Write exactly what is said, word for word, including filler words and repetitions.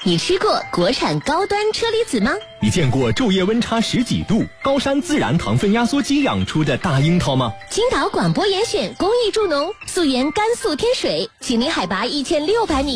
你吃过国产高端车厘子吗？ 你见过昼夜温差十几度、高山自然糖分压缩机养出的大樱桃吗？ 青岛广播严选公益助农，溯源甘肃天水，请临海拔一千六百米。